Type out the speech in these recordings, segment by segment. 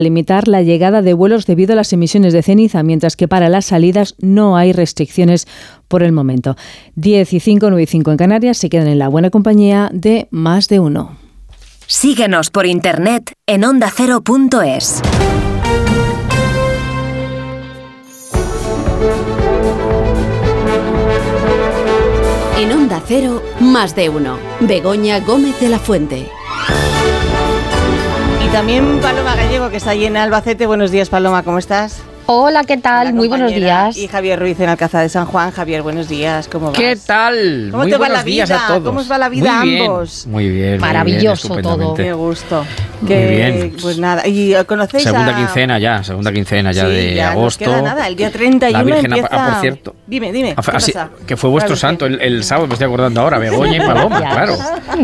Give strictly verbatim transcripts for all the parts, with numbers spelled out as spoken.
limitar la llegada de vuelos debido a las emisiones de ceniza, mientras que para las salidas no hay restricciones por el momento. diez y cinco, nueve y cinco en Canarias, se quedan en la buena compañía de Más de Uno. Síguenos por internet en onda cero punto es. En Onda Cero, Más de Uno. Begoña Gómez de la Fuente. Y también Paloma Gallego, que está allí en Albacete. Buenos días, Paloma, ¿cómo estás? Hola, ¿qué tal? Muy buenos días. Y Javier Ruiz en Alcázar de San Juan. Javier, buenos días, ¿cómo vas? ¿Qué tal? ¿Cómo Muy te va buenos la días vida? a todos. ¿Cómo os va la vida muy bien, ambos? Muy bien, maravilloso muy bien, todo. Qué gusto. Muy Que, bien. Pues nada, ¿y conocéis Segunda a... quincena ya, segunda quincena ya sí, de ya agosto. No queda nada, el día treinta y uno la Virgen, empieza... ah, por cierto. Dime, dime, Ah, ¿qué así, pasa? que fue vuestro Claro, santo que... el, el sábado, me estoy acordando ahora, Begoña y Paloma, claro.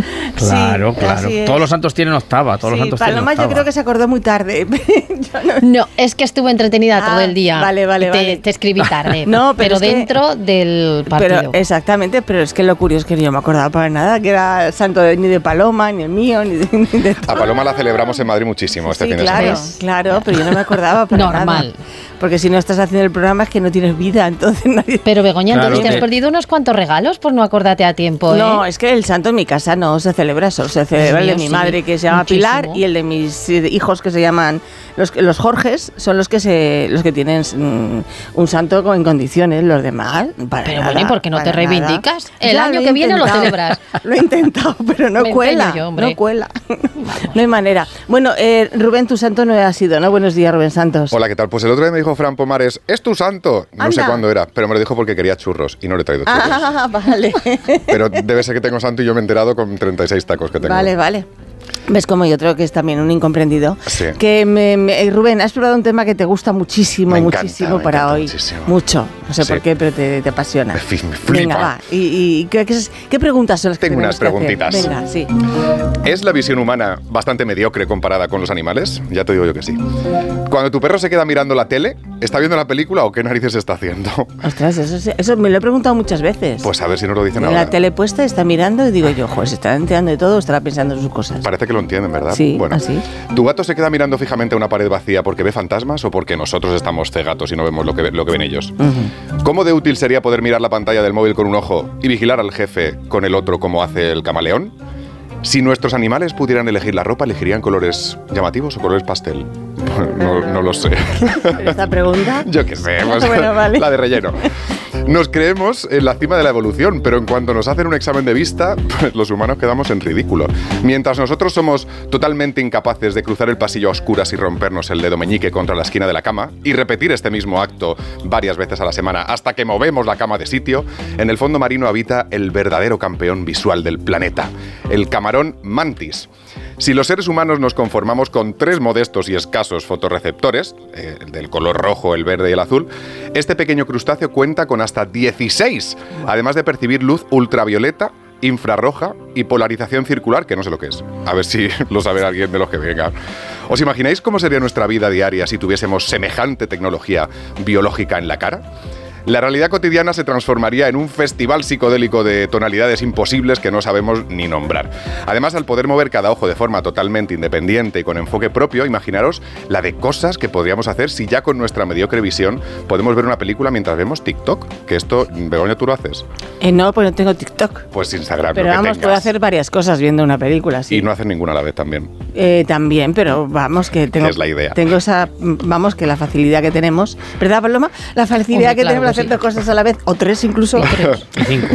Claro, Sí, claro. Todos los santos tienen octava, todos sí, los santos Paloma tienen octava. yo creo que se acordó muy tarde. Yo no... No, es que estuve entretenida Ah, todo el día. vale, vale, te, vale. te escribí tarde. No, pero pero es que- dentro del partido. Pero, exactamente, pero es que lo curioso es que yo no me acordaba para nada que era santo de- ni de Paloma, ni el mío, ni de, ni de A Paloma la celebramos en Madrid muchísimo este Sí, fin de claro, semana. claro, pero yo no me acordaba para Normal. nada. Porque si no estás haciendo el programa es que no tienes vida, entonces nadie... Pero Begoña, Claro entonces te has que- perdido unos cuantos regalos por no acordarte a tiempo, ¿eh? No, es que el santo en mi casa no se celebra eso, se celebra el de mío, mi sí, madre que se llama muchísimo. Pilar y el de mis eh, hijos que se llaman los los Jorges, son los que se los que tienen mm, un santo con- en condiciones, los demás para Pero nada, bueno, ¿y por qué no te para nada. reivindicas? El Ya, año lo he que viene lo intentado, celebras. Lo he intentado, pero no Me cuela, empeño yo, hombre. no cuela. No hay manera. Bueno, eh, Rubén, tu santo no ha sido, ¿no? Buenos días, Rubén Santos. Hola, ¿qué tal? Pues el otro día me dijo Fran Pomares, ¿es tu santo? No sé Anda. cuándo era, pero me lo dijo porque quería churros y no le he traído churros. Ah, vale. Pero debe ser que tengo santo y yo me he enterado con treinta y seis tacos que tengo. Vale, vale. ¿Ves como yo creo que es también un incomprendido? Sí. Que me, me- Rubén, has probado un tema que te gusta muchísimo, Me encanta, muchísimo me para encanta hoy. muchísimo. Mucho. No sé Sí. por qué, pero te, te apasiona. Me fi- me flipa. Venga, va. ¿Y, y qué, qué, qué preguntas son las que Tengo tenemos unas que hacer? preguntitas. Venga, sí. ¿Es la visión humana bastante mediocre comparada con los animales? Ya te digo yo que sí. Cuando tu perro se queda mirando la tele, ¿está viendo la película o qué narices está haciendo? Ostras, eso, sí- eso me lo he preguntado muchas veces. Pues a ver si nos lo dicen Tiene ahora. la tele puesta, está mirando y digo yo, joder, se estará enterando de todo o estará pensando en sus cosas. Parece que lo entienden, ¿verdad? Sí, bueno, así. ¿Tu gato se queda mirando fijamente a una pared vacía porque ve fantasmas o porque nosotros estamos cegatos y no vemos lo que, ve- lo que ven ellos? Ujú. ¿Cómo de útil sería poder mirar la pantalla del móvil con un ojo y vigilar al jefe con el otro como hace el camaleón? Si nuestros animales pudieran elegir la ropa, ¿elegirían colores llamativos o colores pastel? No, no lo sé. Pero esta pregunta... Yo qué sé, pues, Bueno, vale. la de relleno. Nos creemos en la cima de la evolución, pero en cuanto nos hacen un examen de vista, pues los humanos quedamos en ridículo. Mientras nosotros somos totalmente incapaces de cruzar el pasillo a oscuras y rompernos el dedo meñique contra la esquina de la cama y repetir este mismo acto varias veces a la semana hasta que movemos la cama de sitio, en el fondo marino habita el verdadero campeón visual del planeta, el camarón mantis. Si los seres humanos nos conformamos con tres modestos y escasos fotorreceptores, eh, del color rojo, el verde y el azul, este pequeño crustáceo cuenta con hasta dieciséis, además de percibir luz ultravioleta, infrarroja y polarización circular, que no sé lo que es. A ver si lo sabe alguien de los que vengan. ¿Os imagináis cómo sería nuestra vida diaria si tuviésemos semejante tecnología biológica en la cara? La realidad cotidiana se transformaría en un festival psicodélico de tonalidades imposibles que no sabemos ni nombrar. Además, al poder mover cada ojo de forma totalmente independiente y con enfoque propio, imaginaros la de cosas que podríamos hacer si ya con nuestra mediocre visión podemos ver una película mientras vemos TikTok. Que esto, Begoña, ¿tú lo haces? Eh, no, pues no tengo TikTok. Pues Instagram, Pero lo que vamos, tengas. puedo hacer varias cosas viendo una película, sí. Y no hacer ninguna a la vez también. Eh, también, pero vamos, que tengo, Que es la idea. tengo esa, vamos, que la facilidad que tenemos, ¿verdad, Paloma? La facilidad Hombre, que claro tenemos de que hacer sí. dos cosas a la vez, o tres incluso. Y cinco.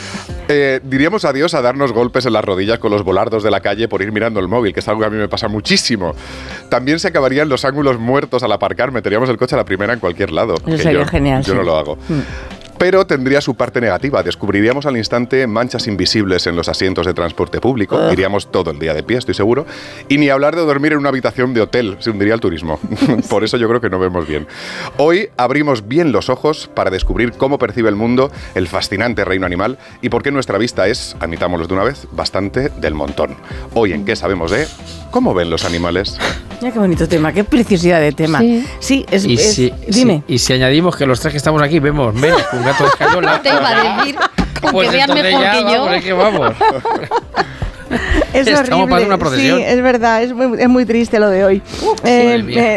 Eh, diríamos adiós a darnos golpes en las rodillas con los volardos de la calle por ir mirando el móvil, que es algo que a mí me pasa muchísimo. También se acabarían los ángulos muertos al aparcar, meteríamos el coche a la primera en cualquier lado. Eso que sería yo, genial, Yo sí. no lo hago. Mm. Pero tendría su parte negativa. Descubriríamos al instante manchas invisibles en los asientos de transporte público. Ugh. Iríamos todo el día de pie, estoy seguro. Y ni hablar de dormir en una habitación de hotel. Se hundiría el turismo. Por eso yo creo que no vemos bien. Hoy abrimos bien los ojos para descubrir cómo percibe el mundo el fascinante reino animal y por qué nuestra vista es, admitámoslo de una vez, bastante del montón. Hoy en qué sabemos de cómo ven los animales. Mira qué bonito tema, qué preciosidad de tema. Sí. Sí, es, Y es- si, dime. si- y si añadimos que los tres que estamos aquí vemos menos que un gato de escayola. Te iba a decir, con Pues que vean entonces mejor ya, que yo. vamos, es que vamos. Es Estamos horrible. para una procesión. Sí, es verdad, es muy, es muy triste lo de hoy. Uh, eh, madre mía. eh,